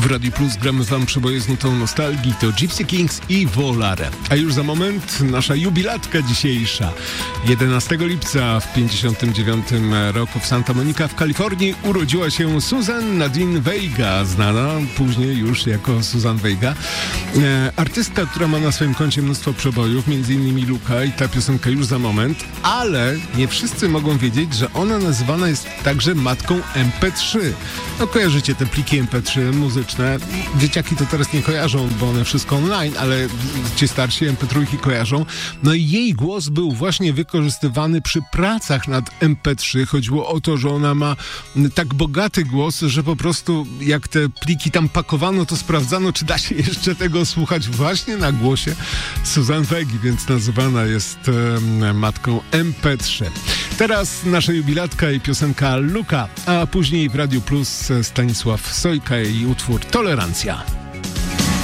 W Radio Plus gramy wam przeboje z nutą nostalgii, to Gypsy Kings i Volare. A już za moment nasza jubilatka dzisiejsza. 11 lipca w 59 roku w Santa Monica w Kalifornii urodziła się Suzanne Nadine Vega, znana później już jako Suzanne Vega. Artystka, która ma na swoim koncie mnóstwo przebojów, m.in. Luka i ta piosenka już za moment, ale nie wszyscy mogą wiedzieć, że ona nazywana jest także matką MP3. No kojarzycie te pliki MP3 muzyczne. Dzieciaki to teraz nie kojarzą, bo one wszystko online, ale ci starsi MP3 kojarzą. No i jej głos był właśnie wykorzystywany przy pracach nad MP3. Chodziło o to, że ona ma tak bogaty głos, że po prostu jak te pliki tam pakowano, to sprawdzano, czy da się jeszcze tego słuchać właśnie na głosie Suzanne Vegi, więc nazywana jest matką MP3. Teraz nasza jubilatka i piosenka Luka, a później w Radiu Plus Stanisław Sojka i utwór Tolerancja.